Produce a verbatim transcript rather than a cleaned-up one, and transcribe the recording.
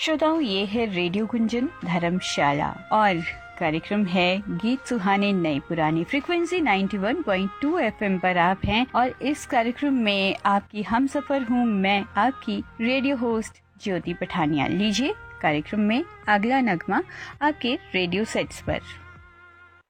श्रोताओं, ये है रेडियो गुंजन धर्मशाला और कार्यक्रम है गीत सुहाने नए पुराने। Frequency ninety one point two FM पर आप हैं और इस कार्यक्रम में आपकी हमसफर हूँ मैं, आपकी रेडियो होस्ट ज्योति पठानिया। लीजिए कार्यक्रम में अगला नगमा आपके रेडियो सेट्स पर।